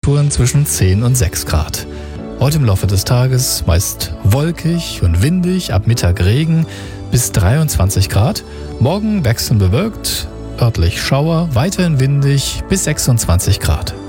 Temperaturen zwischen 10 und 6 Grad. Heute im Laufe des Tages meist wolkig und windig, ab Mittag Regen bis 23 Grad. Morgen wechselnd bewölkt, örtlich Schauer, weiterhin windig bis 26 Grad.